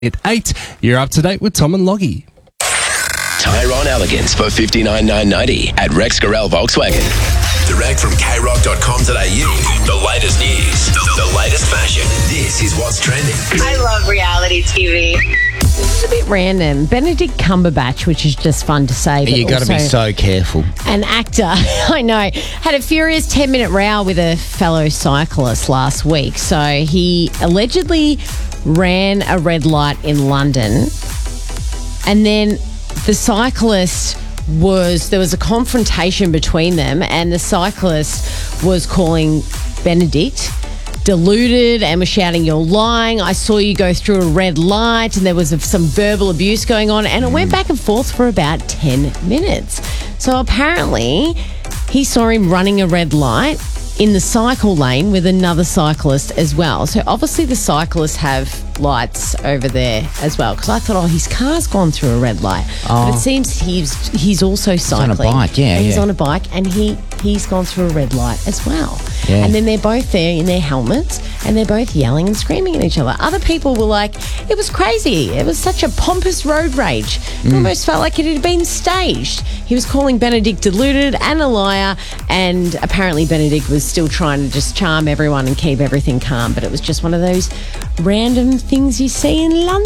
At 8, you're up to date with Tom and Loggy. Tyrone Elegance for $59,990 at Rex Gorell Volkswagen. Direct from krock.com.au. The latest news, the latest fashion. This is what's trending. I love reality TV. It's a bit random. Benedict Cumberbatch, which is just fun to say. But You got to be so careful. An actor, I know, had a furious 10-minute row with a fellow cyclist last week. So he allegedly ran a red light in London, and then the cyclist there was a confrontation between them, and the cyclist was calling Benedict deluded and was shouting, "You're lying. I saw you go through a red light," and there was some verbal abuse going on, and it went back and forth for about 10 minutes. So apparently he saw him running a red light in the cycle lane with another cyclist as well. So obviously the cyclists have lights over there as well, because I thought, his car's gone through a red light. But it seems he's also cycling. on a bike, yeah. And he's on a bike, and he's gone through a red light as well. Yeah. And then they're both there in their helmets, and they're both yelling and screaming at each other. Other people were like, it was crazy. It was such a pompous road rage. It almost felt like it had been staged. He was calling Benedict deluded and a liar, and apparently Benedict was still trying to just charm everyone and keep everything calm. But it was just one of those random things you see in London.